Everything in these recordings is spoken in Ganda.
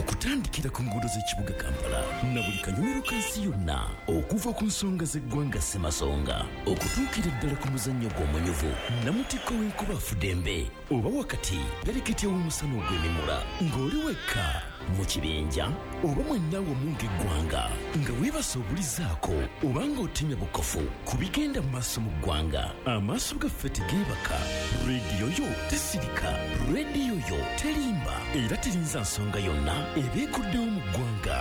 okutandikira ku nguudo z'ekibuga Kampala na buli kanyomero kansi yonna okuva ku nsonga z'eggwanga Ssemasonga okutuukira ddala ku muzannyo gw'omunyuvu namutikko w'enkuba Afudembe oba wakati pereketya w'omusana ogw'emimula ng'oli wekka mu kibinja oba mwenna wamu ng'eggwanga nga weebase obulizaako oba ng'otemya bukofu ku bigenda mu maaso mu ggwanga amaaso gaffe tegeebaka rediyo yo tesirika rediyo yo terimba era terinza nsonga yonna ebeekuddewo mu ggwanga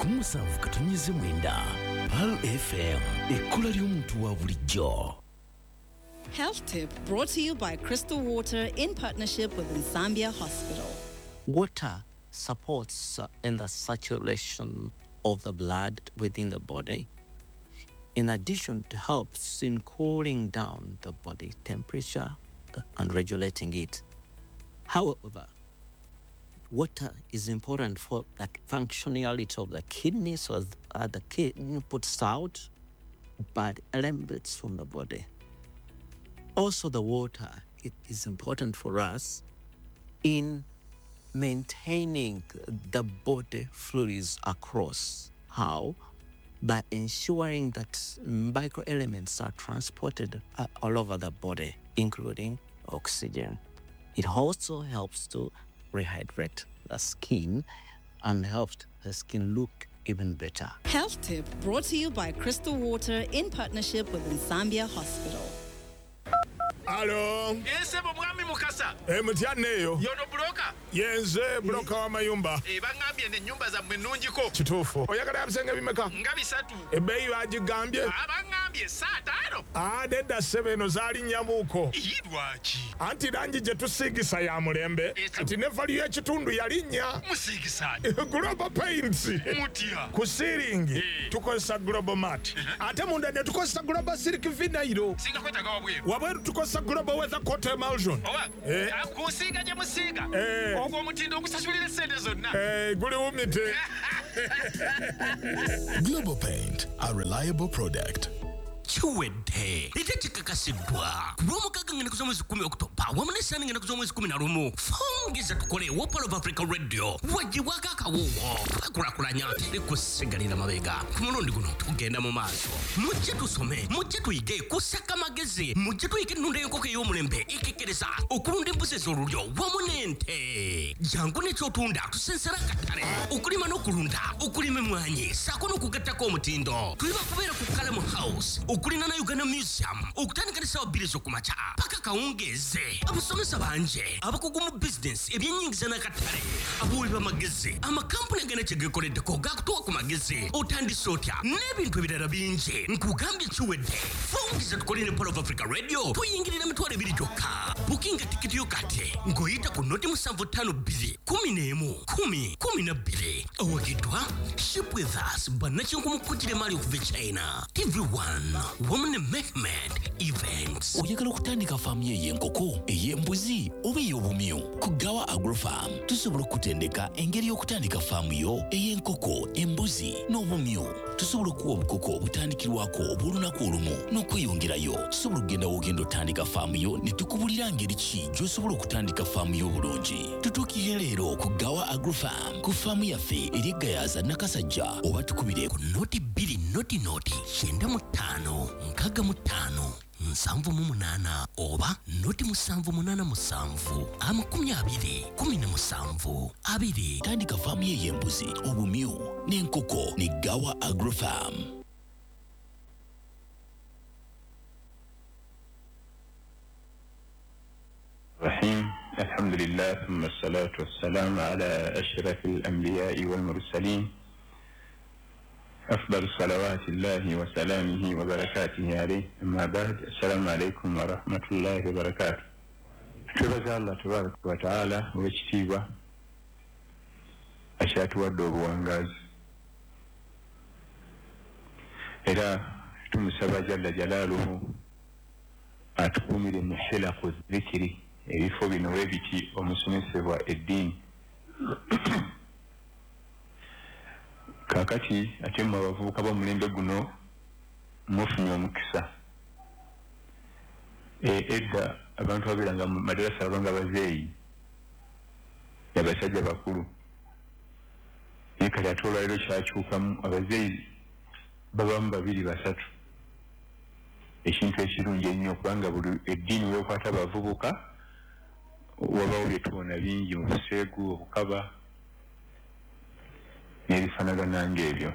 107.9 Pal FM ekkola ly'omuntu wa bulijjo. Health Tip brought to you by Crystal Water in partnership with Zambia Hospital. Water supports in the circulation of the blood within the body. In addition, it helps in cooling down the body temperature and regulating it. However, water is important for the functionality of the kidney, so the kidney puts out bad elements from the body. Also, the water, it is important for us in maintaining the body fluids across. How? By ensuring that microelements are transported all over the body, including oxygen. It also helps to rehydrate the skin and helps the skin look even better. Health Tip brought to you by Crystal Water in partnership with Zambia Hospital. Hello. Yense mwami mukasa. Mutyaneyo. Yono broka. Yenze broka wa mayumba. Bangambye ne nyumba za mwenunjiko. Kituufu. Oyagala yabisenge bimeka? Nga bisatu. Ebbeeyi bagigambye? Abangambye saa 5. Nedda ssebo zaali nnyamuuko. Lwaki? Anti langi gye tusiigisa ya mulembe. Kati ne value y'ekitundu yalinnya. Musiigisaani. Global Paints. Mutya. Ku ceiling tukozesa Global Mat. Ate munda ne tukozesa Global Silk Vinyl. Singa kwetaga wabweru. Wabweru tukozesa Global Weather Coat Emulsion. Owa. Kusiiga gye musiiga. Ogwo omutindo ogusasulira ssente zonna. Guli wumite. Global Paint, a reliable product. Chiwedde ite chikakasidwa kulwomukaga ngene kuzo mwezi 10 Oktoba wamunesani ngene kuzo mwezi 11 fungiza tukole wa Pal of Africa Radio wajiwaka kawuwo akulakulanya likusigalira mabega kumulondi guno tugenda mu maaso mujje tusome mujje tuyige kusaka magezi mujje tuyige nunde yokoke y'omulembe ikikereza okulunda embuzi z'olulyo wamunente jangu n'ekyotunda tusensera katale okulima n'okulunda okulima emwanyi sako n'okugattako omutindo tuliba kubeera ku Kalamu House okulina na Uganda Museum okutandika ne sawa 2 z'okumakya paka kawungeze abasomesa banje abakugu mu business ebyennyingiza n'akatale abuuli b'amagezi amakampuni agenda kyegekoleddeko gakutuwa ku magezi otandise otya n'ebintu ebirala bingi nkugambye kiwedde fungiza tukole ne Pal of Africa Radio tuyingirira $2 gyokka bukinga tikiti yo kati ng'oyita ku noti 752 11 owagiddwa ship with us bannakinku mukujjire mali okuva China TV1 Woman Mehmet Events. Oyagala okutandika faamu y'enkoko, ey'embuzi oba ey'obumyu ku Gawa Agrofarm tusobola okutendeka engeri y'okutandika faamu yo ey'enkoko, embuzi n'obumyu. Tusobola okuwa obukoko obutandikirwako obw'olunaku olumu n'okweyongerayo. Tusobola okugenda w'ogenda otandika faamu yo ne tukubulira ngeri ki gy'osobola okutandika faamu yo obulungi. Tutuukire leero ku Gawa Agrofarm ku faamu yaffe eri Gayaza Nakasajja oba tukubire ku noti 2 noti 95 75 oba noti 787 20 tandika faamu y'embuzi obumyu n'enkoko ne Gawa Agrofarm. الرحيم الحمد لله ثم الصلاة والسلام على أشرف الأنبياء والمرسلين أفضل صلوات الله وسلامه وبركاته عليه أما بعد السلام عليكم ورحمة الله وبركاته. شكرا الله تبارك وتعالى واشتيبا أشات ودو بوانغاز إلى تمسبا جل جلاله أتقوم لنحلق الذكر ebifo bino webiti omusomesebwa eddiini kakati ate mu abavubuka b'omulembe guno mufunye omukisa edda abantu babeeranga mu madarasa abanga bazeeyi abasajja bakulu kale ate olwaliro kyakyukamu abazeeyi babamu babiri basatu ekintu ekirungi ennyo kubanga buli eddiini weekwata abavubuka wabawo bye tubona bingi mu buseegu obukaba n'ebifanagana ng'ebyo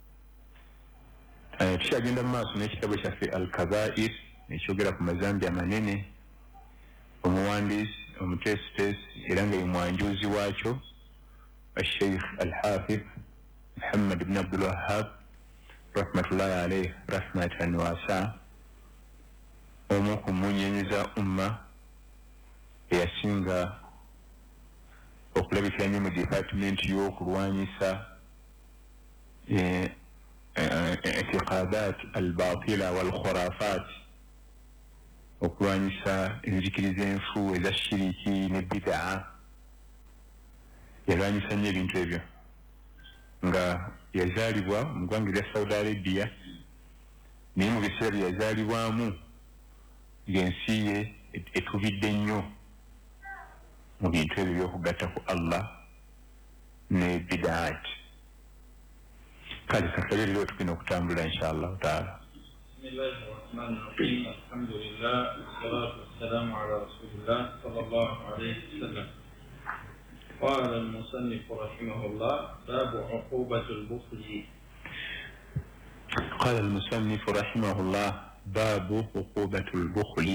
tukyagenda mu maaso n'ekitabo kyaffe al-kabair ekyogera ku mazambi amanene omuwandiisi omuteesiteesi era nga ye mwanjuzi waakyo الشيخ الحافظ محمد بن عبد الوهاب رحمة الله عليه رحمة واسعة omuku munyenyeza umma eyasinga okulabikira nnyo mu department y'okulwanyisa اعتقادات الباطلة والخرافات okulwanyisa enzikiriza enfu eza shiriki ne bidaa yalwanyisa nnyo ebintu ebyo nga yazaalibwa mu ggwanga erya Saudi Arabia naye mu biseera bye yazaalibwamu ng'ensi ye etubidde nnyo mu bintu ebyo by'okugatta ku Allah ne bidaati kale kasabe leero tugenda okutambula inshallah taala. Bismillahi rahmani rahim. Alhamdulillah wassalatu wassalamu ala rasulillah sallallahu alayhi wasallam. قال المصنف رحمه الله باب عقوبة البخل. قال المصنف رحمه الله باب عقوبة البخل.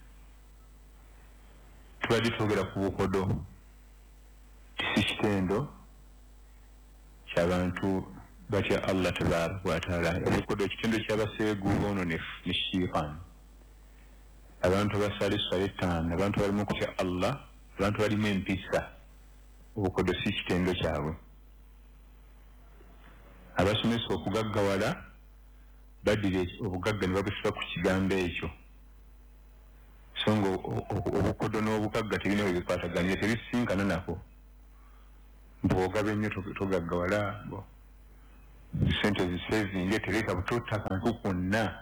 tubadde twogera ku bukodo kitendo ky'abantu batya Allah tabaraka wa taala. Obukodo kitendo ky'abaseegu boononefu ne shaytan, abantu basali shaytan, abantu balimu kutya Allah, abantu balimu empisa. Obukodo si kitendo kyabwe. Abasomesa okugaggawala baddira obugagga ne babusula ku kigambo ekyo, so nga obukodo n'obugagga tebirina bwe bikwataganira, tebisinkana nako. Bw'ogaba ennyo togaggawala, sente zisevinge, tereka butotta akantu konna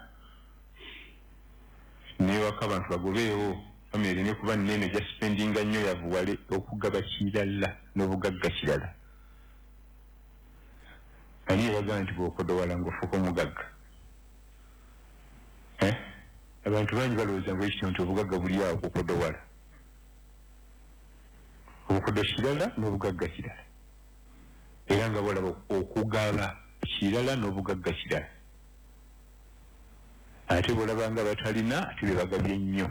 newaka abantu bagobeewo famire erina kuba nnene gya spendinga nnyo yavuwale okugaba kirala n'obugagga kirala. Ani yabagamba nti bw'okodowala ng'ofuuka omugagga? Abantu bangi balowooza ngu ekityo nti obugagga buli awo kukodowala. Obukodo kirala n'obugagga kirala, era nga bolaba okugaba kirala n'obugagga kirala. Ate bolabanga batalina ate be bagabye nnyo,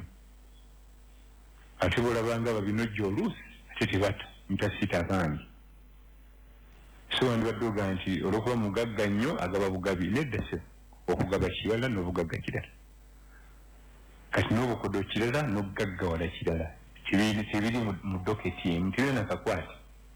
ate bolabanga babinojja oluusi ate tebata ntasita bangi. So wandibadde oga nti olwokuba mugagga nnyo agaba bugabi, nedda se okugaba kirala n'obugagga kirala. Kati n'obukodo kirala n'okugaggawala kirala tebiri mu doketi emu, tebiri nakakwati.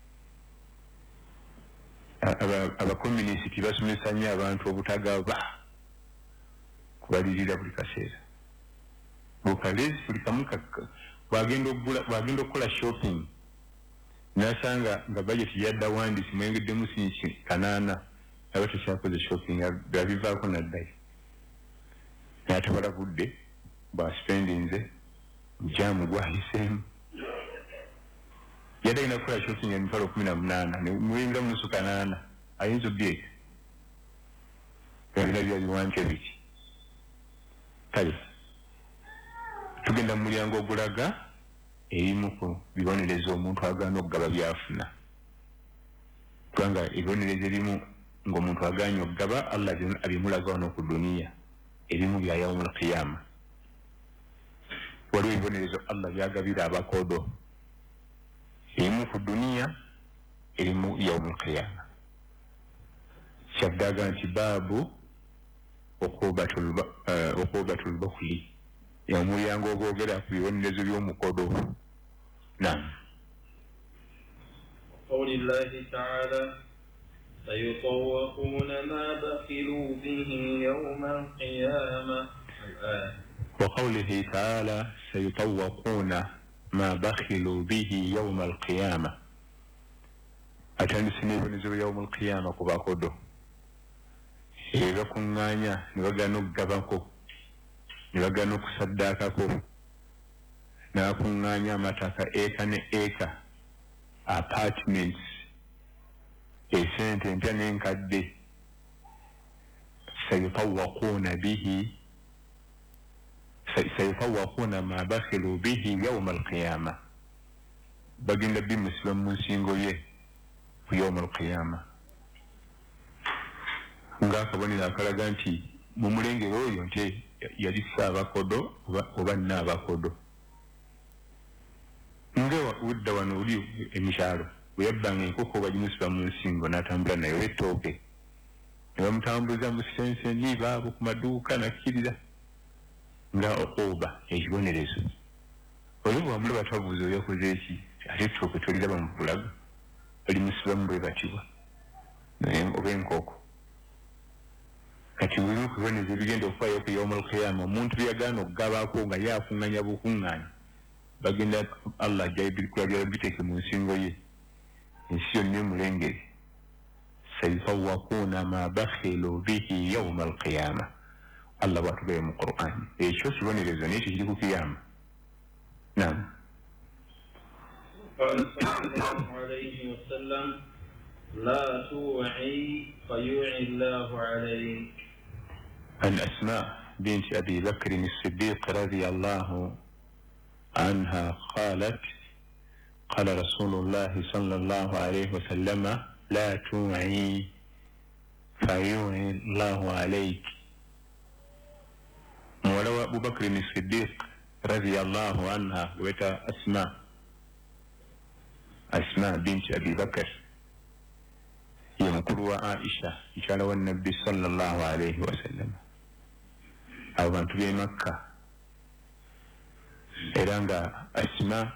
Abakomunisiti basomesa nnyo abantu obutagaba kubalirira buli kaseera. Bukalezi buli kamu bwagenda okukola shopping nasanga nga budget yadda wandisi mwengeddemu sinki kanaana aba tekyakoze shopping abivaako naddayo naye tabalabudde bwaspendinze jamu gwahiseemu yadde agenda kukola shopping emitwalo 18 muwingira mu nusu kanaana ayinza obyeka ebina byabiwante biki. Kale tugenda mu mulyango ogulaga ebimu ku bibonerezo omuntu agaana okugaba byafuna, kubanga ebibonerezo ebimu ng'omuntu agaanye okugaba Allah abimulaga wano ku duniya, ebimu bya yaumul qiyama. Waliwo ebibonerezo Allah byagabira abakodo, ebimu ku duniya, ebimu yaumul qiyama. Kyaddaga nti baabu okubatul bukhli, omulyango ogwogera ku bibonerezo by'omukodo. Naam. قول الله تعالى سيطوقون ما بخلوا به يوم القيامة. وقوله تعالى سيطوقون ما بخلوا به يوم القيامة. أتنسني بنزل يوم القيامة كباكودو ebakuŋŋaanya ne bagana okugabako ne bagana okusaddaakako n'akuŋŋaanya amataka eka ne eka apartments esente empya n'enkadde sayutawwaquuna ma bakhilu bihi yawma alqiyama bagenda bimusibwa mu nsingo ye ku yawma alqiyama ng'akabonero akalaga nti mu mulengero oyo nti yali ssaabakodo oba nnaabakodo udda wano oli emikyalo bwe yabbanga enkoko bagimusiba mu nsingo n'atambula nayo ettooke ne bamutambuza mu senseni baabo ku maduuka nakkirira nga okuuba ekibonerezo oyo bwamulaba tabuuza oyakoze eki ate ettooke toliraba mu bulago balimusibamu bwe batibwa oba enkoko kati buli okuboneza ebigenda okufaayo ku yawma alqiyama omuntu byagaana okugabaako nga yakuŋŋanya bukuŋŋaanya bagenda Allah ajja biteeke mu nsingo ye ensi yonna emulengere sayutawwaquuna ma bakhilu bihi yawma alqiyama Allah bw'atugaye mu Qur'an ekyo kibonerezo naye kiri ku kiyama naam قال صلى الله عليه وسلم لا توعي فيوعي الله عليك. عن أسماء بنت أبي بكر الصديق رضي الله عنها قالت قال رسول الله صلى الله عليه وسلم لا توعي فيوعي الله عليك. ولو أبو بكر الصديق رضي الله عنها وتا أسماء بنت أبي بكر ينقل عائشة إن شاء الله والنبي صلى الله عليه وسلم أو من تبي مكة إيرانغا أسماء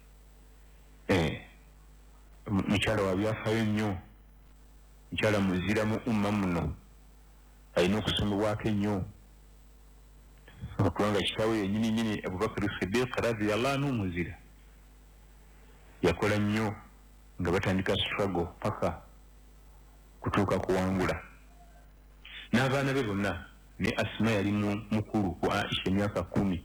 مشارة وابيا فاينيو مشارة مزيرة مؤممنو أينو كسم واكينيو وكلانغا شكاوي نيني أبو بكر الصديق رضي الله عنه مزيرة yakola nnyo nga batandika struggle paka kutuuka kuwangula n'abaana be bonna ne Asma yali mukulu ku Aisha emyaka 10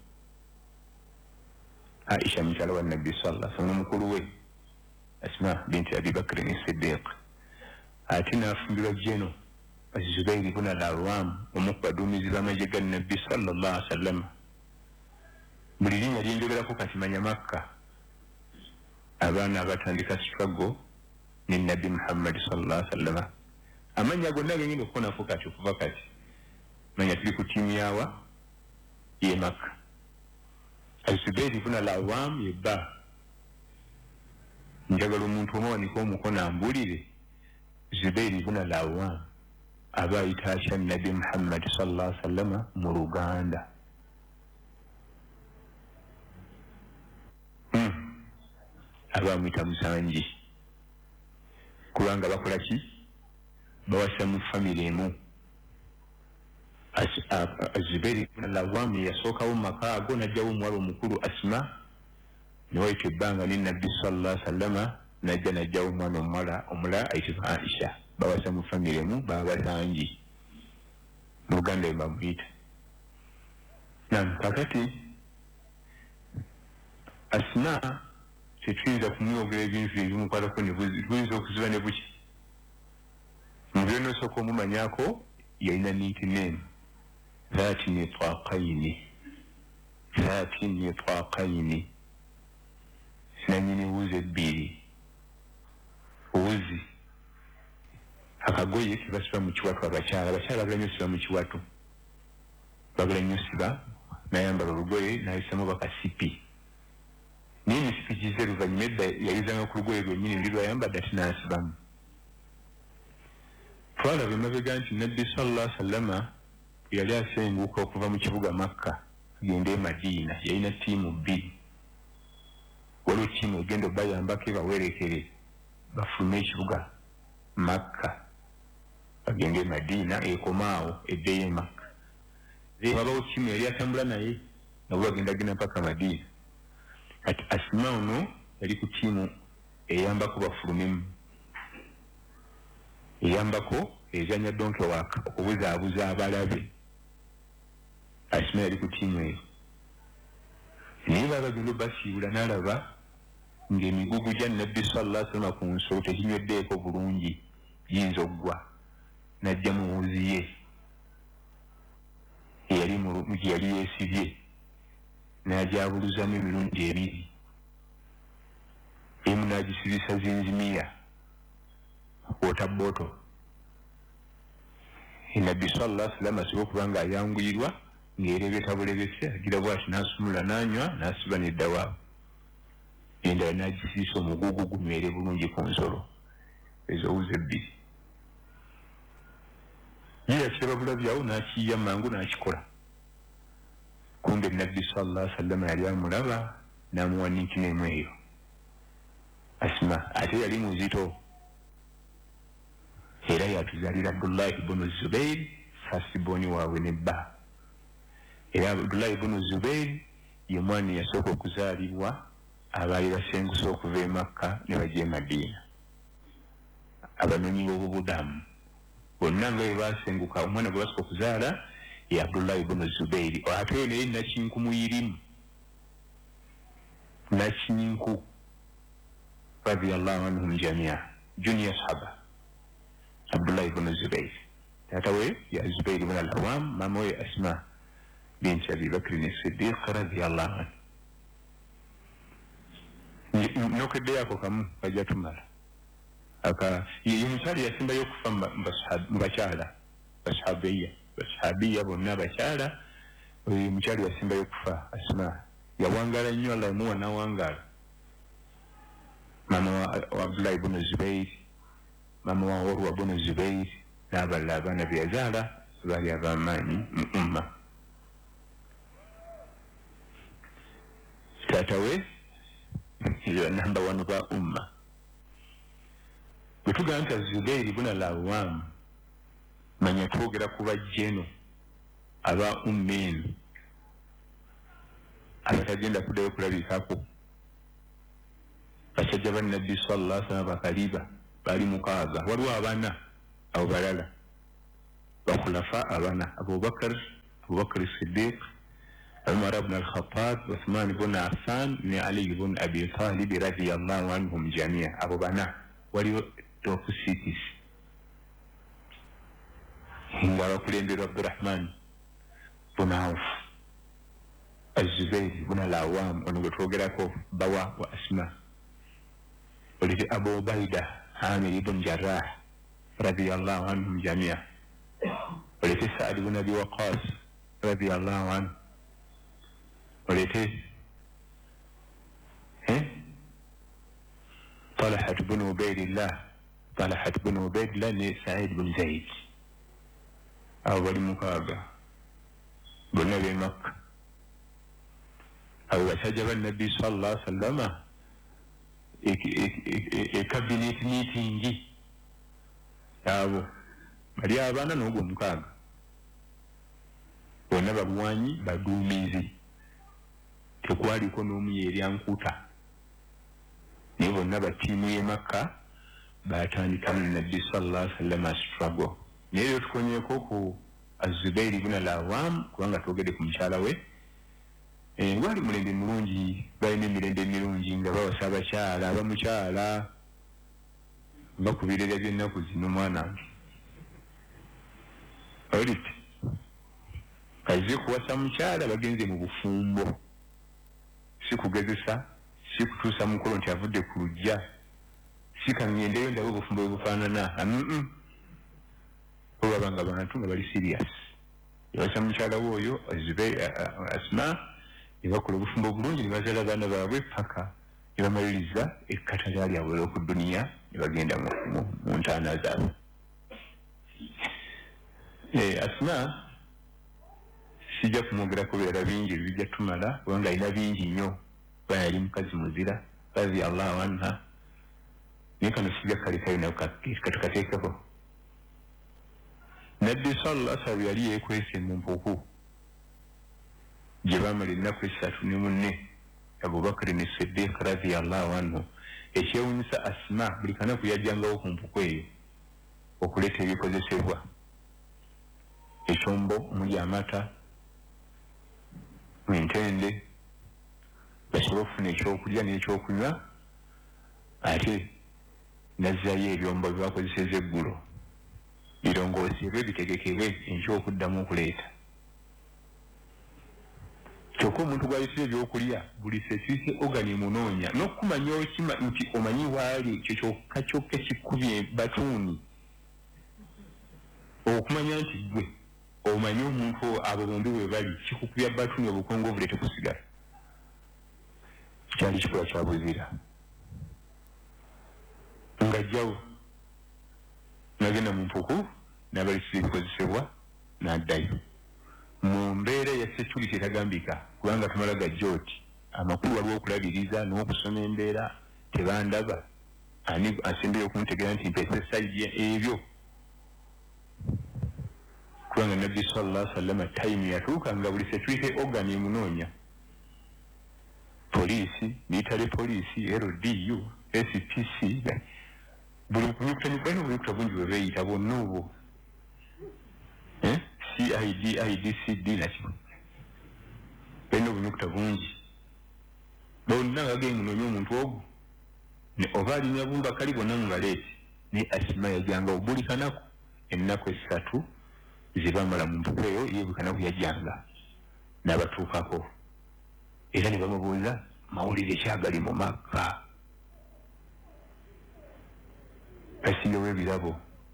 Aisha mukyala wa Nabbi sallallahu alaihi wasallam mukulu we Asma binti Abi Bakr as-Siddiq ate n'afumbirwa jeno Zubayr ibn al-Awwam omu ku baduumizi b'amagye ga Nabbi sallallahu alaihi wasallam buli linnya lyenjogerako kati manya Makka abaana abatandika struggle ne Nabi Muhammad sallallahu alaihi wasallam amanya gonna gengendo kona fokati okuva kati manya tuli ku timu yawa ye Makka Zubayr ibn al-Awwam yebba njagala omuntu omuwanika omukono ambulire Zubayr ibn al-Awwam aba ayita Nabi Muhammad sallallahu alaihi wasallam mu Luganda abamwita musanji kubanga bakola ki bawasa mu family emu Zubayr ibn al-Awwam yasookawo mu maka ago najjawo omuwala omukulu Asma ne wayita ebbanga ne Nabbi sallallahu alaihi wasallam najjawo omwana omuwala omulala ayitibwa Aisha bawasa mu family emu baba basanji mu Luganda bamuyita kakati Asma tetuyinza kumwogera ebintu ebimukwatako tuyinza okuziba ne buki mu byonosooka omumanyako yalina nickname ذات نطاقين nanyini wuzi ebbiri wuzi akagoye kebasiba mu kiwatu abakyala bagala nnyo siba mu kiwatu bagala nnyo siba nayambala olugoye nayisamu bakasipi naye misipi gize luvannyuma edda yayizanga ku lugoye lwennyini luli lwayambadde ate n'asibamu twalaba emabega nti Nabbi sallallahu alaihi wasallama yali asenguuka okuva mu kibuga Makka agende e Madiina yalina ttiimu bbiri waliwo ttiimu egenda obayambako bawerekere bafulume ekibuga Makka bagende e Madiina ekomaawo eddeyo e Makka wabawo ttiimu yali atambula naye nga bo bagenda mpaka Madiina kati Asma ono yali ku ttiimu eyambako bafulumemu eyambako ezanya donke waka okubuzaabuza abalabe Asma yali ku ttiimu eyo naye babagenda basiibula n'alaba ng'emigugu gya Nabbi sallallahu alaihi wasallam ku nsolo tekinyweddeeko bulungi yinza oggwa najja mu wuzi ye yali yeesibye n'ajabuluzamu emirundi ebiri emu n'agisibisa zinzimiya wota boto nabbi sallallahu alaihi wasallam asiba okuba nga ayanguyirwa ng'erebeta bulebese agira bwati n'asumula n'anywa n'asiba n'eddawa endala n'agisiisa omugugu gunywere bulungi ku nsolo ezowuza ebbiri ye yakiraba bulabyawo n'akiyiya mangu n'akikola kumbe nabbi sallallahu alaihi wasallam yali amulaba n'amuwanikina emu eyo Asma ate yali muzito era yatuzalira Abdullah ibn Zubair fasiboni waabwe nebba era Abdullah ibn Zubair ye mwani yasooka okuzaalibwa abaali basenguse okuva e Makka ne bajja e Madina abanoonyi b'obubudamu bonna nga bwe basenguka omwana gwe basooka okuzaala ye Abdullah ibn Zubair ate oyo naye nakinku muyirimu nakinku radiyallahu anhum jamia junior sahaba Abdullah ibn Zubair tata we ya Zubair ibn al-Awwam mama we Asma bint Abi Bakr as-Siddiq radiyallahu anhu nokede yako kamu kajatumala aka yumsali yasimba yokufa mbachala bashabiya bonna bachala oyo mchali yasimba yokufa Asma yawangala nnyo Allah muwa nawangala mama wa Abdullah ibn Zubair mama wa Urwa ibn Zubair n'abalala abaana be yazaala baali ab'amaanyi mu umma taata we yo number one ba umma bwe tugamba nti Zubair ibn al-Awwam manya twogera ku bajjeno aba ummeenu abatagenda kuddayo kulabikako basajja ba Nabbi sallallahu alaihi wasallam bakaliba bali mukaaga waliwo abana abo balala bakhulafa abana Abubakar Siddiq Umar ibn al-Khattab Uthman ibn Affan ni Ali ibn Abi Talib radiyallahu anhum jamia abo bana waliwo top cities nga bakulembera Abdurrahman ibn Auf Az-Zubayr ibn al-Awwam ono gwe twogerako bawa wa Asma ولد أبو عبيدة عامر بن جراح رضي الله عنهم جميعا ولد سعد بن أبي وقاص رضي الله عنه ولد طلحة بن عبيد الله سعيد بن زيد أول مكابة بن نبي مكة أو سجب النبي صلى الله عليه وسلم cabinet meeting abo bali abaana n'ogwo mukaaga bonna babuwanyi baduumizi tekwaliko n'omu yeryankuta naye bonna batiimu y'e Makka batandika mu Nabbi sallallahu alaihi wasallam struggle naye eyo tukonyeeko ku Az-Zubair ibn al-Awwam kubanga twogedde ku mukyala we wali mulembe mulungi balina emirembe emirungi nga bawasa abakyala abamukyala bakubirira by'ennaku zino mwanange olite kaze kuwasa mukyala bagenze mu bufumbo si kugezesa si kutuusa mukolo nti avudde ku lujja si kangendeyo ndabe obufumbo bwe bufaanana olwaba nga bantu nga bali serious yawasa mukyala w'oyo Asma nebakola obufumbo bulungi ne bazaala abaana baabwe paka ne bamaliriza ekkata lyabwe ku duniya ne bagenda mu ntaana zaabwe Asma sijja kumwogerako beera bingi ebijja tumala kubanga alina bingi nnyo kuba yali mukazi muzira radiyallahu anha naye kano sijja kalekayo nayo katukateekeko Nabbi sallallahu alaihi wasallam yali yeekwese mu mpuku gye baamala ennaku 34 Abubakar ne Siddiq radiyallahu anhu ekyewuunyisa Asma buli kanaku yajjangawo ku mpuku eyo okuleeta ebikozesebwa ekyombo omuli amata entende basobole okufuna ekyokulya n'ekyokunywa ate nazzayo ebyombo bye bakozeseza eggulo birongoosebwe bitegekebwe enkya okuddamu okuleeta. Kyokka omuntu gw'ayisira ebyokulya buli sekiise ogani munoonya n'okumanya nti omanyi waali ekyo kyokka kyokka kikubye batuuni, okumanya nti gwe omanyi omuntu abo bombi bwe bali kikukubya batuuni obukongo obulete kusigala, kyali kikola kya buzira. Ng'ajjawo n'agenda mu mpuku n'abalisira ebikozesebwa n'addayo mu mbeera ya security etagambika, kubanga tumala gajja oti amakulu waliwo okulabiriza n'okusoma embeera tebandaba ani asembeera okuntegera nti mpesa sayidi ebyo, kubanga nabbi sallallahu alaihi wasallam time yatuuka nga buli security organ emunoonya, poliisi, military poliisi, LDU, SPC, buli bunyukuta bungi bwe beeyita bonna obwo, CID, IDCD nakyo balina obunyukuta bungi, bonna bagenda munoonya omuntu ogwo oba alinya bumbakali bonna mubaleete. Ne Asima yajjanga buli kanaku ennaku 3 zibamala mu mpuku eyo, ye buli kanaku yajjanga n'abatuukako era ne bamubuuza mawulire ekyagali mu Makka. Basingewo ebirabo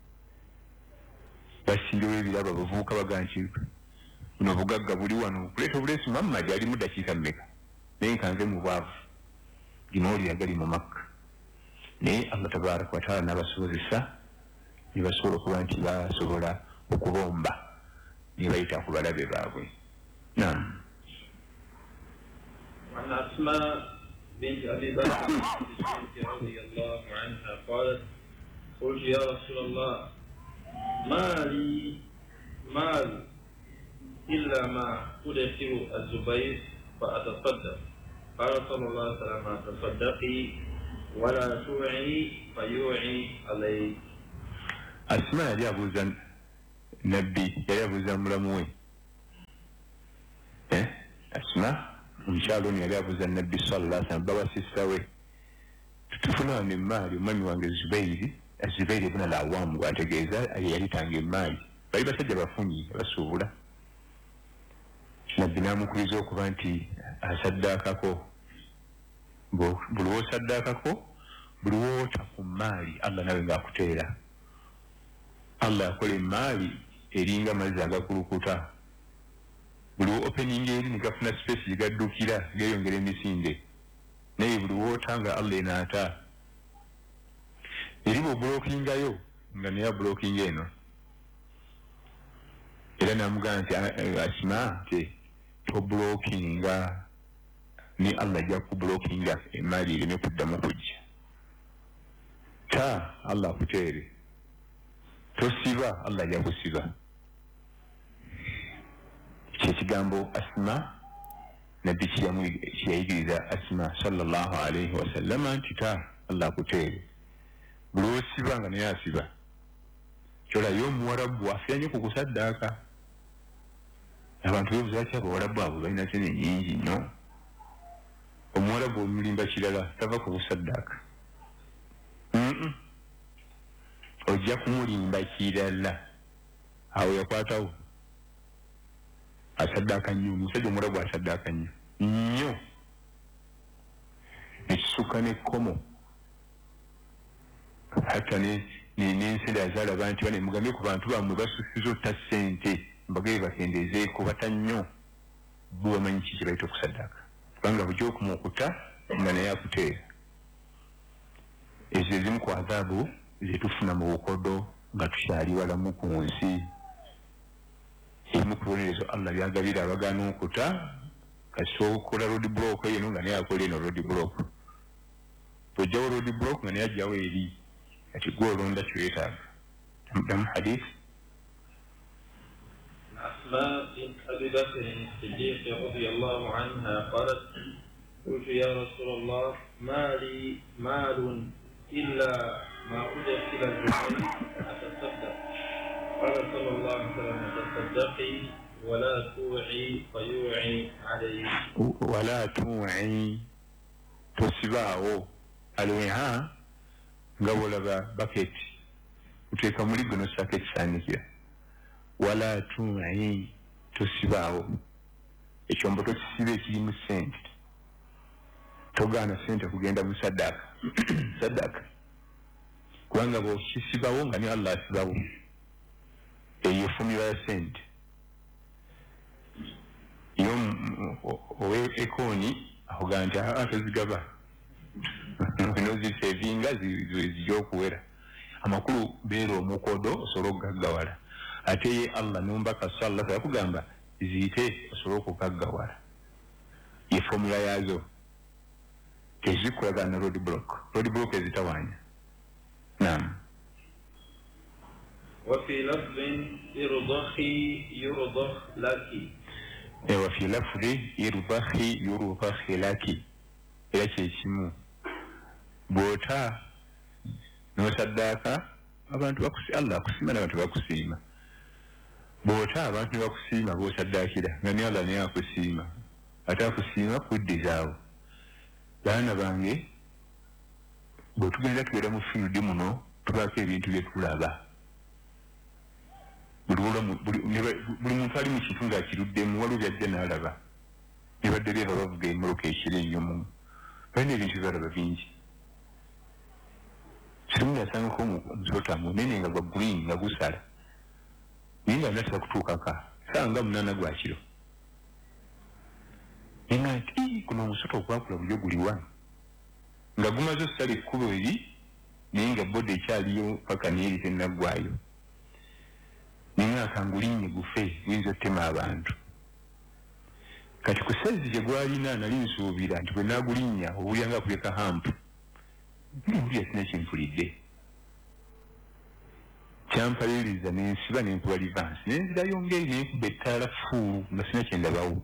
abavubuka baga nti buno obugagga buli wano kuleeta obuleesi Muhammad ali mu ddakiika mmeka naye nkanze mu bwavu ginawulire agali mu Makka. Naye Allah tabaraka wa taala n'abasobozesa ne basobola okuba nti basobola okubomba ne bayita ku balabe baabwe. Naam. وعن أسماء بنت أبي بكر رضي الله عنها قالت قلت يا رسول الله ما لي مال إلا ما أدخل الزبير فأتصدق. قال صلى الله عليه وسلم تصدقي ولا توعي فيوعي عليك. أسماء يابوزا نبي يابوزا ملموي أسماء omukyalo ono yali abuuza nabbi sallallahu alaihi wasallam bawasisa we tutufuna emaali omwami wange Zubairi ibn al-Awwam gwategeeza yalitanga emaali, bali basajja bafunyi basuubula. Nabbi n'amukubiriza okuba nti asaddaakako, buli w'osaddaakako buli w'ota ku maali Allah nawe ng'akuteera. Allah akola emaali eringa amazzi agakulukuta, buli opening eri negafuna space gigaddukira geyongera emisinde, naye buli wootanga Allah enaata eri bw'obulokingayo nga naye abulokinga eno. Era namugamba nti Asima nti tobulokinga ni Allah ajja kubulokinga emaali ereme kuddamu kujja. Ta Allah akuteere, tosiba Allah ajja kusiba. Kyekigambo Asima nabbi kiyayigiriza Asima sallallahu alaihi wasallam nti ta Allah akuteere, buli osiba nga naye asiba. Kyolayo omuwarabu afya nnyo ku kusaddaaka. Abantu beebuuza ki abawarabu abo balina sente nnyingi nnyo. Omuwarabu omulimba kirala tava ku busaddaaka, ojja kumulimba kirala, awo yakwatawo asaddaaka nnyo. Omusajja omulabu asaddaaka nnyo ekisuka n'ekkomo, hatta n'ensi azaalaba nti bane mugambye ku bantu bammwe basusiza otta ssente mbagaye bakendeezeeko bata nnyo, bo bamanyi ki kye bayita okusaddaaka, kubanga bujja okumukuta nga naye akuteera. Ezo ezimu ku azaabu ze tufuna mu bukodo nga tukyali walamu ku nsi. Ebimu ku bonerezo Allah byagabira abagaana okuta, kasita okola road block eno nga naye akola eno road block, tojjawo road block nga naye ajjawo eri, kati gwe olonda kyoyetaaga. Damu hadith. أسماء بنت أبي بكر الصديق رضي الله عنها قالت قلت يا رسول الله ما لي مال إلا ما أدخل الزبير أتصدق. قال صلى الله عليه وسلم تصدقي ولا توعي فيوعي عليك. ولا توعي تسباو الوعاء nga bw'olaba baketi uteeka muligo n'ossaako ekisaanikira wala tunayi tosibaawo ekyombo tokisiba ekirimu ssente togaana ssente kugenda mu saddaaka kubanga bw'okisibawo nga ne Allah asibawo eyo efumira ya ssente yo oweekooni akugaa nti tozigaba nozisevinga zijja okuwera amakulu beera omukodo osobola okugaggawala ate ye Allah nombaka sallallahu yakugamba ziyite osobola okugaggawala ye formula yaazo tezikolagana road block ezitawaanya naam وفي لفظ ارضخي يرضخ لك وفي لفظ ارضخي يرضخ لك era kyekimu bw'ota n'osaddaaka abantu Allah akusiima n'abantu bakusiima bw'ota abantu ne bakusiima bw'osaddaakira nga ne Allah naye akusiima ate akusiima kuddizaawo baana bange bwe tugenda tubeera mu field muno tubaako ebintu bye tulaba buli muntu ali mu kintu ng'akiruddemu waliwo byajja n'alaba ne badde byeba bavuga emmotoka ekiri ennyo balina ebintu byalaba bingi simu yasangako omusota munene nga gwa green nga gusala naye nga natera kutuukaka sanga 8 gwa kiro nga nti kuno omusota ogwakula buliyo guliwa nga gumaze okusala ekkubo eri naye nga bode ekyaliyo paka neeri tennaggwayo naye nga kangulinye gufe guyinza ottema abantu kati ku saizi gye gwalina nali nsuubira nti bwe naagulinnya obulya nga kuleka hampu bulya sina kinfulidde kyampaliriza nensiba nenkuba livansi nenzirayo ngeri nenkuba ettaala fuulu nga sina kyendabawo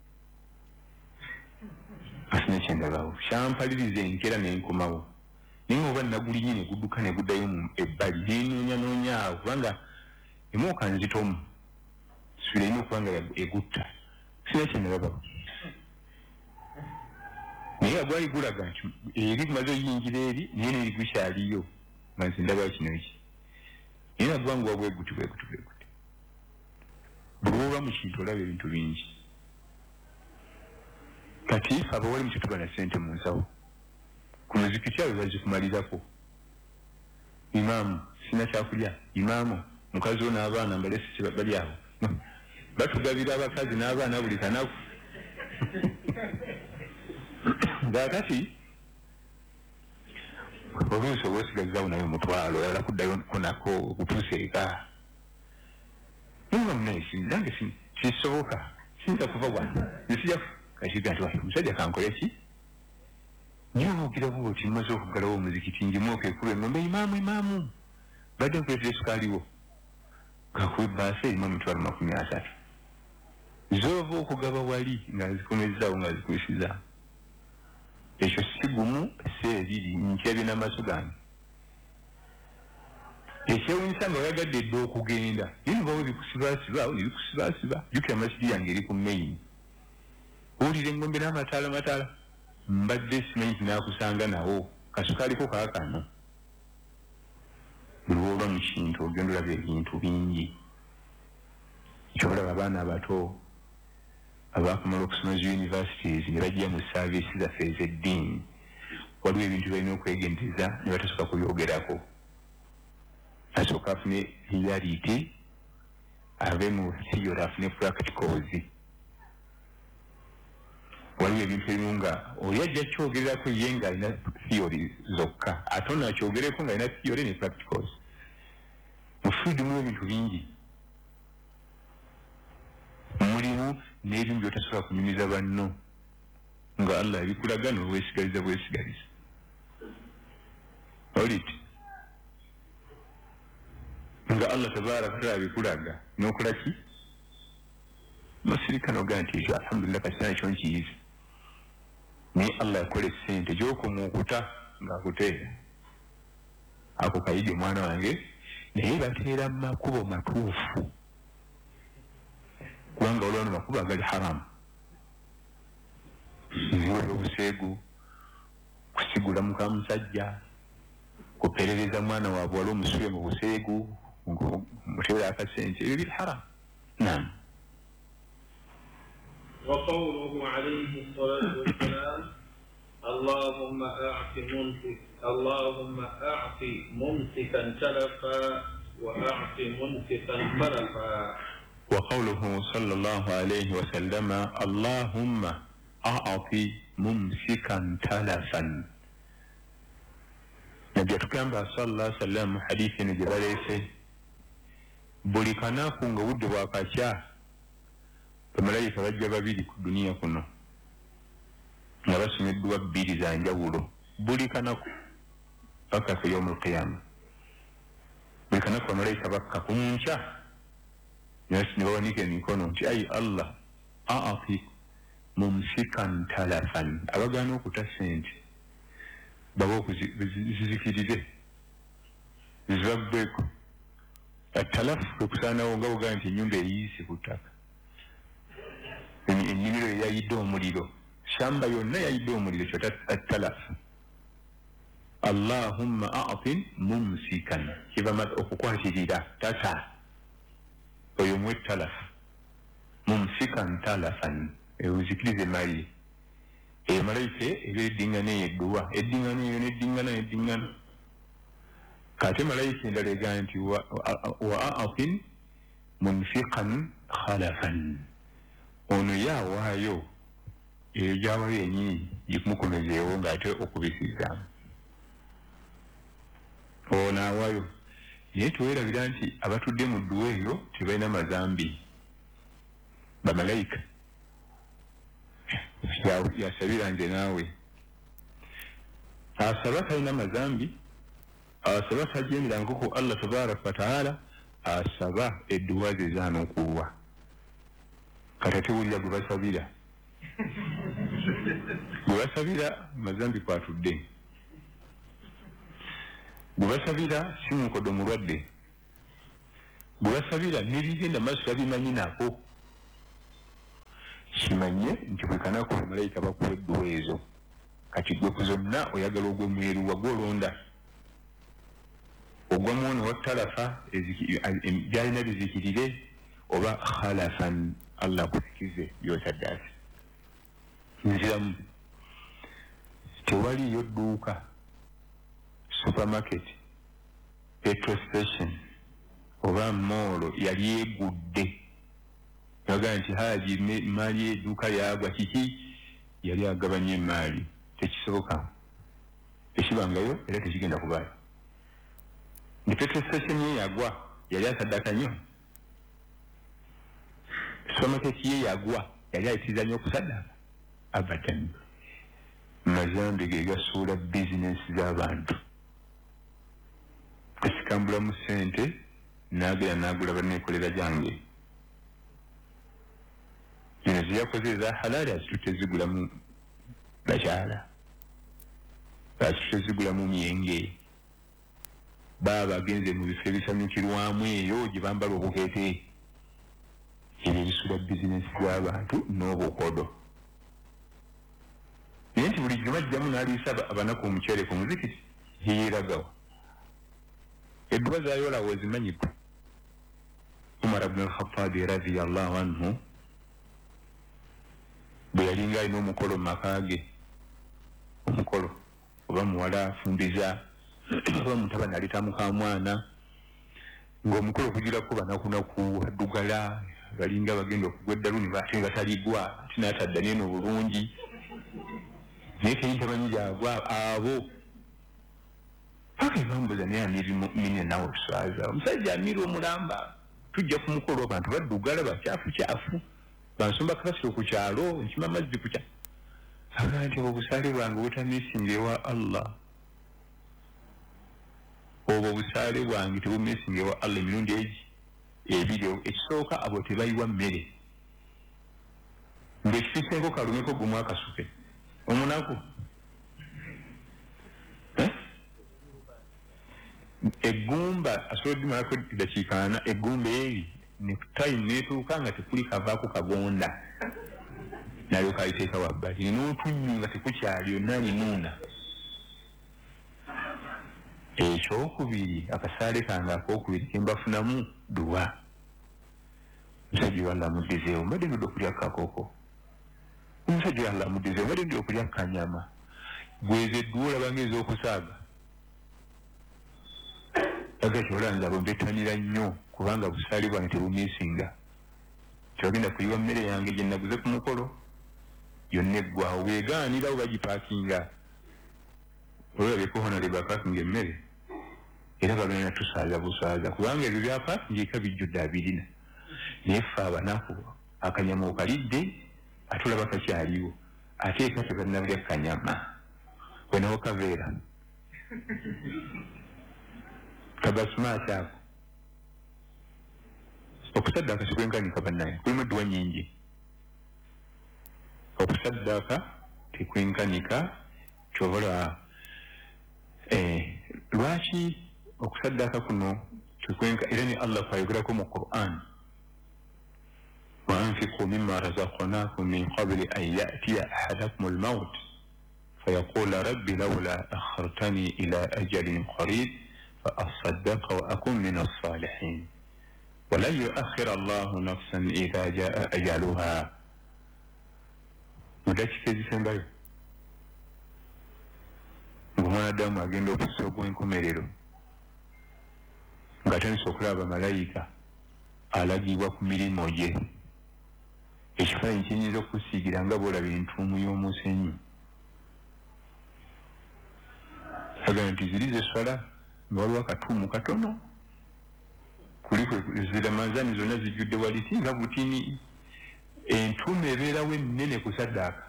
kyampaliriza enkera nenkomawo naye nga oba nagulinye negudduka neguddayo ebbali nenoonya kubanga emooka nzitomu sibira ina okuba nga egutta sina kyendababawo naye agwali gulaga nti eri kumaze oyingira eri naye neri gukyaliyo nga nze ndabayo kino eki naye nagwanguwa bweguti buli woba mu kintu olaba ebintu bingi kati abawali mukituba na ssente mu nsawo ku muzikiti abo bazikumalirako imaamu sina kyakulya imaamu mukazi wo n'abaana mbalesi bali awo batugabira abakazi n'abaana buli kanaku ngaakati oluusi oba osigazzaawo nayo omutwalo oyala kuddayo kunako okutuusa eka nga munaisi nange kisoboka siyinza kuva wano nesijja kakiga nti omusajja kankole ki naye obuukira buuti mmaze okuggalawo omuzikiti njimwoka ekuba engombe imaamu badde nkuleetera esukaaliwo kakuba ebbaasa erimu emitwalo 30 zova okugaba wali nga nzikomezaawo nga zikwisiza ekyo si gumu si ebiri nkyabye n'amaaso gange ekyewunyisa nga oyagadde edda okugenda naye nibawo ebikusibaasiba jjukira masidi yange eri ku maini owulira engombe n'amataala mbadde simanyi nti naakusanga nawo kasukaaliko kaakano buli woba mu kintu ogenda olaba ebintu bingi ekyobalaba abaana abato abakumala okusoma zi universities ne bajja mu saavisi zaffe ez'eddiini waliwo ebintu balina okwegendeza ne batasooka kubyogerako asooka afune reality ave mu theory afune practicals waliwo ebintu ebimu nga oli ajja kyogererako ye nga alina theory zokka ate onakyogereko nga alina theory ne practicals mu field mulimu ebintu bingi mulimu n'ebimu byotasobola kunyumiza banno nga Allah ebikulaga n'obwesigaliza bwesigaliza oliti nga Allah tabaraka taala abikulaga n'okola ki nosirika nogaa nti ekyo alhamdulillah kasina ekyo nkiyiza naye Allah yakola essente gy'okomuukuta ng'akuteera ako kayige mwana wange naye bateera mu makubo matuufu kubanga olwano makubo agali haramu nziwera obuseegu kusigula muka musajja kuperereza mwana wa bwala omusuye mu buseegu mutebera akasente ebyo biri haram. Naam. وقوله عليه الصلاة والسلام اللهم أعط ممسكا تلفا وأعط منفقا خلفا. وقوله صلى الله عليه وسلم اللهم أعط ممسكا تلفا. نبي تكلم صلى الله عليه وسلم حديث نجباليسي buli kanaku nga budde bwakakya bamalayika bajja babiri ku duniya kuno nga basomeddwa bbiri za njawulo buli kanaku paka ku yawmul qiyama. Buli kanaku bamalayika bakka ku nkya ne bawanika emikono nti ayi Allah aati mumsikan talafan, abagaana okuta sente baba okuzizikirize zibaggweko. Atalafu kwekusaanawo nga bugamba nti ennyumba eyiyise ku ttaka, ennimiro eyayidde omuliro, shamba yonna yayidde omuliro, kyota atalafu. Allahumma a'tin mumsikan, kibamaze okukwatirira tata oyo mwe talafu. Mumsikan talafan, ewuzikirize emali emalayika eba eddingana eyeddwa eddingana eyo neddingana kate malayika endala egamba nti wa a'tin munfiqan khalafan, ono yaawaayo eyo gyawaayo enyini gikumukomezeewo ng'ate okubisizaamu ono awaayo. Naye teweerabira nti abatudde mu dduwa eyo tebalina mazambi. Bamalayika yasabira nze naawe asaba talina mazambi, asaba tajemirangako ku Allah tabaraka wataala, asaba edduwa ze zaana okuwa. Kati tewulira gwe basabira gwe basabira mazambi kwatudde, gwe basabira si mukodo mulwadde, gwe basabira nebigenda maaso babimanyi nako. Kimanye nti bwe kanaku bamalayika bakuwa edduwa ezo, kati gwe ku zonna oyagala ogwe mweru wagwolonda ogwamu ono wattalafa byalina bizikirire oba khalafan, Allah kusikize byotaddaasi. Nziramu tewaliyo dduuka, supermarket, petrol station oba moolo yali egudde yaga nti haji maali edduuka yagwa kiki yali agabanya emaali. Tekisoboka, tekibangayo era tekigenda kubaayo. Ndi petrol station ye yagwa yali asaddaka nnyo, supermarket ye yagwa yali ayitiriza nnyo okusaddaka. Abadan mazambi ge gasuula bizinesi z'abantu, esikambulamu ssente n'agera n'agula banneekolera gyange. Zino ziyakoze eza halaali azitutte zigulamu bakyala, azitutte zigulamu myenge, baba bagenze mu bifo ebisanyukirwamu eyo gye bambala obukeete. Ebyo ebisuula bizinesi z'abantu n'obukodo. Naye nti buli gye bajjamu n'aliisa abanaku omuceere ku muzikiti yeeragawa. Edduwa z'ayola wezimanyiddwa. Umar ibn al-Khattabi radiyallahu anhu bwe yalinga alina omukolo mu maka ge, omukolo oba muwala afumbiza oba mutabani aleta mukamwana, ng'omukolo okugirako banakunaku addugala balinga bagenda okugwa eddalu ate nga taligwa ati n'atadda neno bulungi naye teyintamanyi gyagwa abo paka ebambuza naye amiri nawe okuswaza omusajja amiri omulamba tujja ku mukolo abantu baddugala bakyafu bansomba kasiro ku kyalo nkima amazzi ku kyalo aga nti obusaale bwange butamisinga ewa Allah, obwo obusaale bwange tebumisinga ewa Allah emirundi ebiri. Ekisooka abo tebayiwa mmere, ng'ekifisenko kalumeko gumu akasuke omunaku eggumba asobola dimalako eddakiika 4 eggumba eri time netuuka nga tekuli kavaako kagonda nalyoka aliteeka wabbali n'otunyu nga tekukyali yonna ninuuna ekyokubiri akasaale kange akokubiri kembafunamu duwa omusajja walla amuddizeewo mbadde ndudde okulya kakoko omusajja walla amuddizeewo mbadde ndudde okulya kanyama bweze edduwa olabanga ez'okusaaga aga kyolanza abo mbettanira nnyo kubanga busaali bwange tebumiisinga kyogenda kuyiwa mmere yange gye naguze ku mukolo yonna eggwawo bwegaanirawo bagipaakinga olwabeko honale bapaakinga emmere era bagenda tusaaza busaaza kubanga ebyo bya paakinga eka bijjudde abirina naye ffe abanaku akanyama okalidde ate olaba kakyaliwo ate eka tebanabulya kanyama wenawo kaveera kabasumaati ako okusaddaaka tekwenkanika bannaye kulimu edduwa nnyingi okusaddaaka tekwenkanika kyobola lwaki okusaddaaka kuno tekwenka era ne allah kwayogerako mu quran وأنفقوا مما رزقناكم من قبل أن يأتي أحدكم الموت فيقول رب لولا أخرتني إلى أجل قريب فأصدق وأكون من الصالحين ولن يؤخر الله نفسا إذا جاء أجلها مداكي كيزي سنبايو ng'omwanadamu agenda okussa ogw'enkomerero ng'atandise okulaba malayika alagibwa ku mirimu gye ekifaananyi kiyinza okusiigira nga bw'olaba entuumu y'omusenyu agamba nti ziri zeswala nga waliwo akatuumu katono kuliko ziramazani zonna zijjudde walisi nga butini entuumu ebeerawo ennene ku saddaaka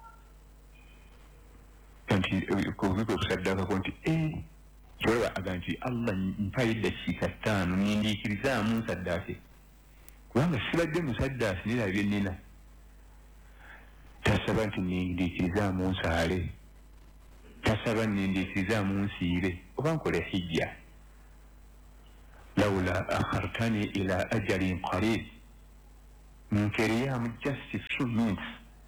nti kuliko okusaddaakako nti kyolaba aga nti allah mpayo eddakiika 5 nindiikirizaamu nsaddaake kubanga sibadde musaddaasi nirabye nnina tasaba nti nindiikirizaamu nsaale tasaba nindiikirizaamu nsiire oba nkole hijja laula akhartani ila ajalin qarib nkeriyamu just a few minutes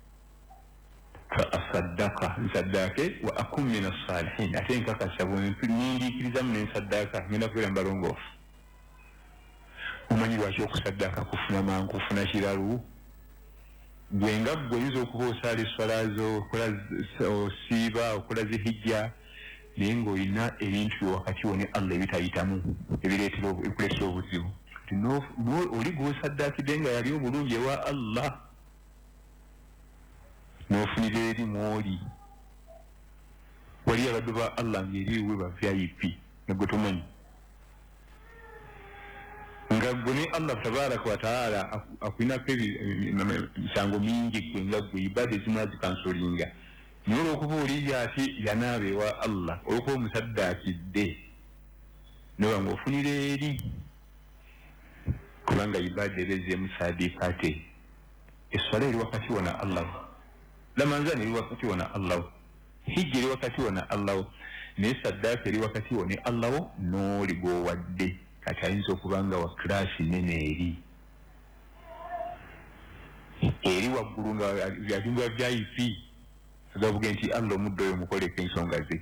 فأصدق نصدقك وأكون من الصالحين أتين كاكاسبون نيندي كريزام نصدقك من أكبر مبارونغوف ومن يواجه كصدقك كفنا مان كفنا شرارو gwenga gweyiza okuba osaala esswala zo okola osiiba okola zihijja naye ng'olina ebintu wakati wo ne allah ebitayitamu ebikuleetera obuzibu oli gw'osaddaakidde nga yali obulungi ewa allah n'ofunira eri mwoli wali abaddu ba allah ng'eriwe ba vip negwe tomanyi nga gwe ne allah tabaraka wataala akulinako emisango mingi gwe nga gwe ibada ezimu azikansolinga naye olw'okuba oli ati yanaaba ewa allah olw'okuba omusaddaakidde noba ng'ofunira eri kubanga ibada ebezeemu saadiikaate esswala eri wakati wona allah lamanzani eri wakati wona allah hijja eri wakati wona allah naye saddaaka eri wakati wone allah n'oli gw'owadde kati ayinza okubanga wa kirasi nene eri waggulu nga yatunga vip agavuge nti allah omuddo oyo mukoleko ensonga ze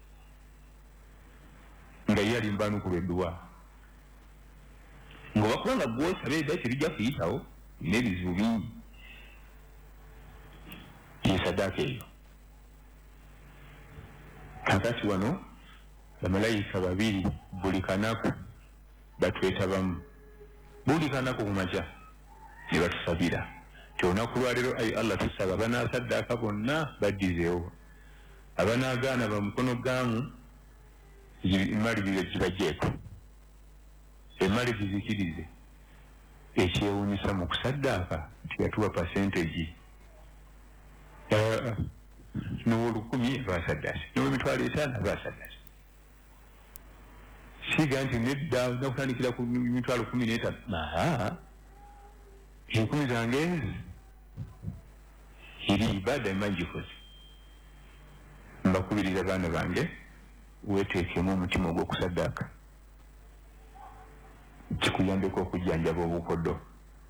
nga ye alimbanukula edduwa ng'obakubanga gw'osaba edda terijja kuyitawo n'ebizibu bingi yesaddaaka eyo kakati wano bamalayika babiri buli kanaku batwetabamu buli kanaku kumakya ne batusabira ti olunaku lwaleero ayi allah tusaba abanaasaddaaka bonna baddizeewo abanaagaana bamukono gaamu emalirizo gibajjeeko emali gizikirize ekyewuunyisa mu kusaddaaka nti yatuwa pasentegi n'olukumi basaddaasi n'olwemitwalo 5 basaddaasi siga nti nedda nakutandikira ku mitwalo 15 enkumi zange ezi eri ibada emagikozi mbakubiriza baana bange weteekemu omutima ogw'okusaddaaka kikuyambeko okujjanjaba obukoddo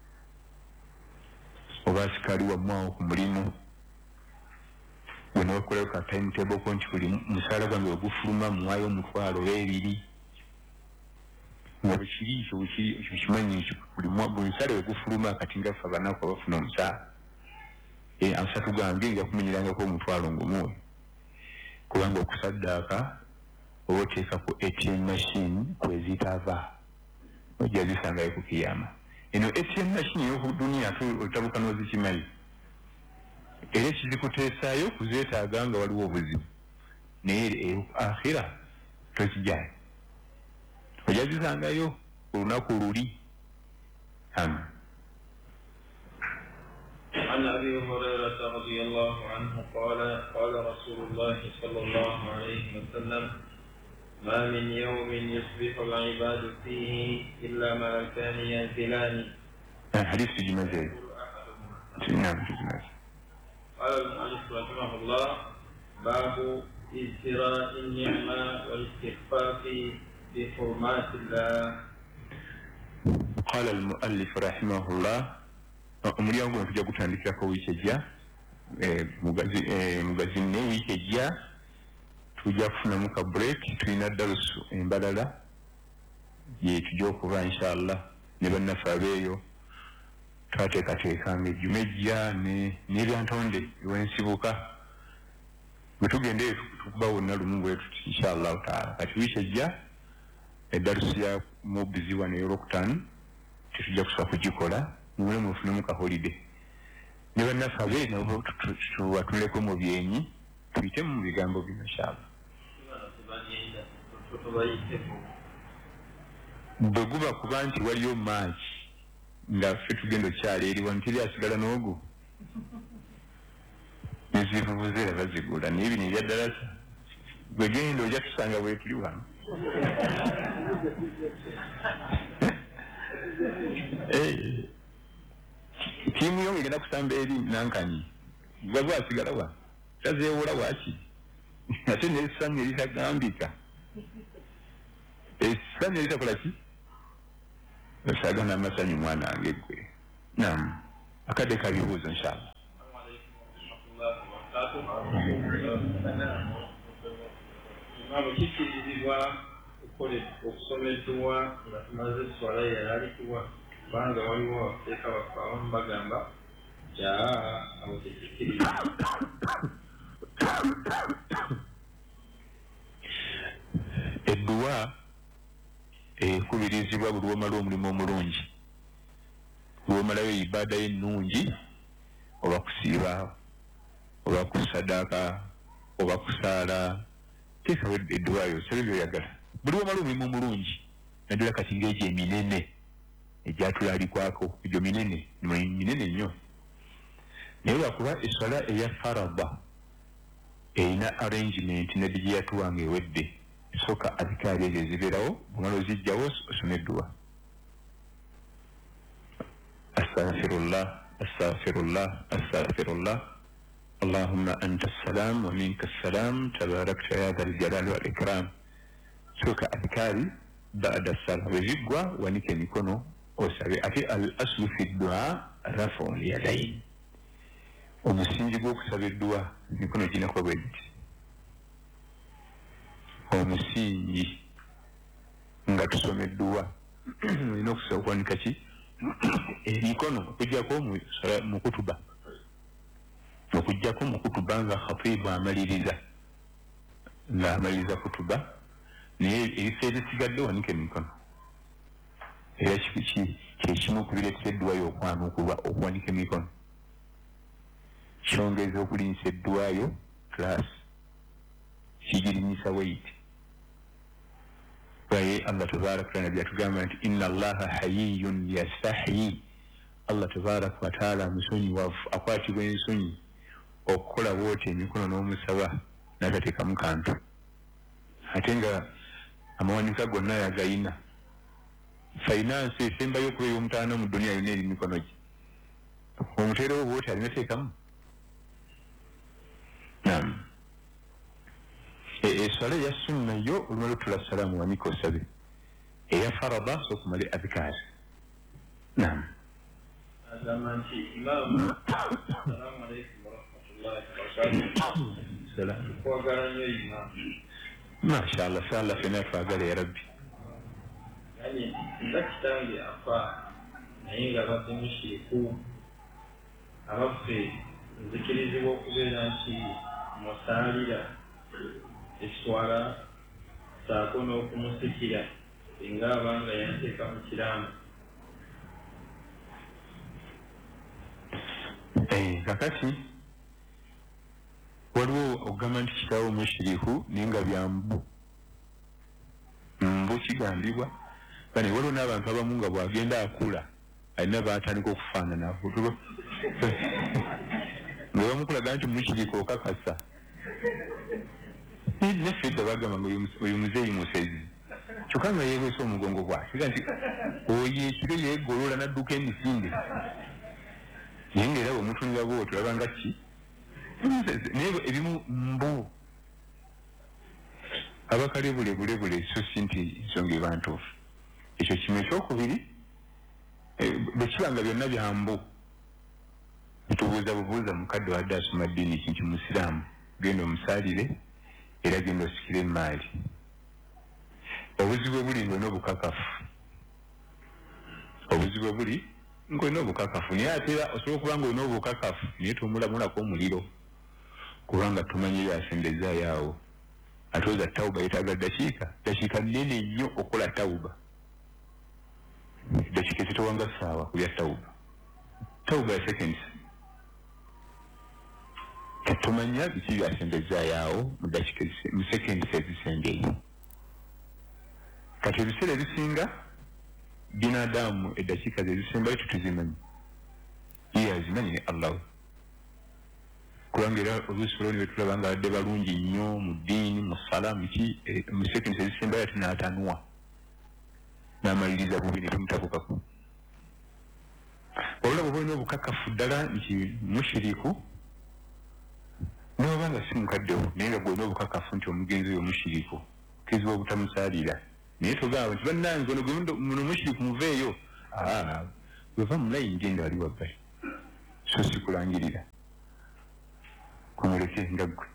oba sikaali wammwe awo ku mulimu gwe bakolewo ka timetable ko nti buli musaala gwange ogufuluma muwayo omutwalo ebiri nga bwekiri ekyo kimanyi nti buli musaala wegufuluma kati nga ffe abanaku abafuna omusaala asatu gange nja kumenyerangako omutwalo ngumuwe kubanga okusaddaaka oba oteekako ATM machine kwezitava ojja zisangayo ku kiyama eno ATM machine ey'okuduniya otabuka n'ozikimanyi era ekizikuteesaayo kuzeetaaga nga waliwo obuzibu naye akhira tokijayo ojja zisangayo olunaku luli عن أبي هريرة رضي الله عنه قال قال رسول الله صلى الله عليه وسلم ما من يوم يصبح العباد فيه إلا ملكان ينزلان حديث في جمازين نعم في جمازين قال المؤلف رحمه الله باب ازدراء النعمة والاستخفاف بحرمات الله قال المؤلف رحمه الله omulyango ne tujja kutandikirako wiiki ejja mugazine wiiki ejja tujja kufunamu ka break tulina dalusu embalala ye tujja okuba inshallah ne bannaffe abeeyo twateekateekanga ejjuma ejja n'ebyantonde ewensibuka bwe tugendeyo tukuba wonna lumu bwe tuti inshallah taala kati wiiki ejja eddalusu ya mubiziwa n'eyolwokutaano tetujja kusobola kugikola mule mufunemu ka holiday ne bannaffe abe nabo tuwatuleko mu byenyi tuyitemu mu bigambo bino inshallah bwe guba kuba nti waliyo maaki nga ffe tugenda okyala eri wano teri asigala n'ogu nezivuvuzeera bazigula naye bino ebya ddalasa gwe genda ojja tusanga bwe tuli wano tiimu yo ngenda kusamba eri nankani gwe asigala wa tazeewola waki ate n'essanyu eritagambika essanyu eritakola ki osagana amasanyu mwana wange gwe nam akadde kabibuuzo inshallah kikirizibwa okusomeddwa nga tumaze eswala yalalikuwa kubanga waliwo abateeka baffe abamu bagamba abo tekikiriza edduwa ekubirizibwa buli omala omulimu omulungi lwomalayo ibaada y'ennungi oba kusiiba oba kusaddaaka oba kusaala teekawo edduwayo osabe byoyagala buli omala omulimu omulungi naddala kati ngaegyo eminene egyatulalikwako egyo minene nnyo naye lwakuba eswala eya farada erina arrangement nedde gye yatuwanga ewedde esooka azikaali ezo ezibeerawo bwomala ozijjawo osoma edduwa astaghfirullah astaghfirullah astaghfirullah allahumma anta assalam wa minka assalam tabarakta ya dhal jalali wal ikram sooka azikaali baada sala bweziggwa wanika emikono osabe ate al aslu fi ddua rafu lyadain omusingi gw'okusaba edduwa mikono ginako bwe giti omusingi nga tusoma edduwa olina okusaba okuwanika ki emikono okujjako mu kutuba okujjako mu kutuba nga khatibu amaliriza ng'amaliriza kutuba naye ebifo ebisigadde wanika emikono era kyekimu ku bireetera edduwa y'okwanukulwa okuwanika emikono kyongeza okulinyisa edduwayo class kigirinyisa weight baye allah tabaraka wataala byatugamba nti inna allaha hayiyun yastahyi allah tabaraka wataala musonyiwavu akwatibwa ensonyi okukola bwoti emikono n'omusaba n'atateekamu kantu ate nga amawanika gonna yagayina finance esembayo okuba ey'omutaana mu duniya yonna eri mikono gye omuteerewo bwoti alina teekamu nam eswala eya sunna yo olumala otula salaamu wanika osabe eya farada sookumale adhikaari nam agamba nti imaamu assalamu alaikum warahmatullahi wabarakatuh salam. Kwagala nnyo imam. Mashallah, sala fena twagala ya Rabbi. Yani nza kitange afa naye nga abadde mushiriku abaffe nzikirizibwa okubeera nti musaalira eswala saako n'okumusikira singa abanga yanteeka mu kiraamo. Kakati waliwo ogamba nti kitaawo mushiriku naye nga byambu mbu kigambibwa bane waliwo n'abantu abamu nga bw'agenda akula alina baatandika okufaanana nga bamukulaga nti mushiriku okakasa naffe edda bagamba nga oyo muzeeyi musezi kyokka nga yeeweesa omugongo gwasiga nti oyo ekiro yeegolola n'adduka emisinde naye ngaera bwemutunira bwotyo olaba ki naye ebimu mbu abakale bulebulebule so si nti ensonga eba ntuufu. Ekyo kimu ekyokubiri bwe kiba nga byonna byambu tubuuza mukadde wadde asoma ddiini kintu musiraamu genda omusaalire era genda osikire emaali. Obuzibu buli ng'olina obukakafu, obuzibu buli ng'olina obukakafu naye ate era osobola okuba ng'olina obukakafu naye tomulamulako omuliro kubanga tumanyi byasendezaayo awo. Ate oza tawuba yeetaaga dakiika nnene nnyo okukola tawuba. Dakiika ezitowanga ssaawa kulya tawuba ya seconds. Tumanya biki byasendezaayo awo mu seconds ezisembeeyo. Kati ebiseera ebisinga binadamu eddakiika zezisembayo tutuzimanyi ye azimanyi ne Allah. Kubanga era oluusi olwo ne tulaba nga badde balungi nnyo mu ddiini mu sala miki mu seconds ezisembayo ate n'atanwa n'amaliriza bubi ne tumutabukaku. Wabula bw'oba olina obukakafu ddala nti mushiriku n'oba nga si mukaddewo naye nga bw'olina obukakafu nti omugenzi oyo mushiriku kizibu obutamusaalira naye togamba nti bannange ono muno mushiriku muveeyo weva mulayini genda ali wabbali so sikulangirira kumuleke nga ggwe